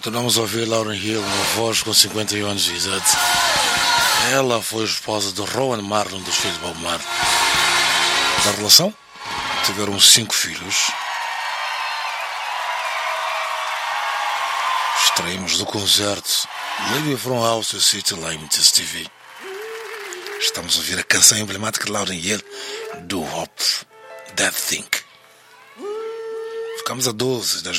Continuamos a ouvir Lauryn Hill, uma voz com 51 anos de idade. Ela foi esposa de Rowan Martin, dos filhos de Bob Marley. Da relação, tiveram 5 filhos. Extraímos do concerto Living from House to City lá em MTS TV. Estamos a ouvir a canção emblemática de Lauryn Hill, Do Hop, That Thing. Ficamos a 12 das